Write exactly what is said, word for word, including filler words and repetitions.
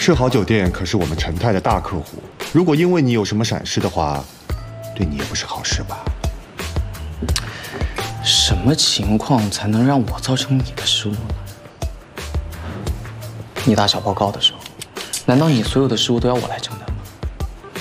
世豪酒店可是我们陈泰的大客户，如果因为你有什么闪失的话，对你也不是好事吧？ 什么情况才能让我造成你的失误呢？你打小报告的时候，难道你所有的失误都要我来承担？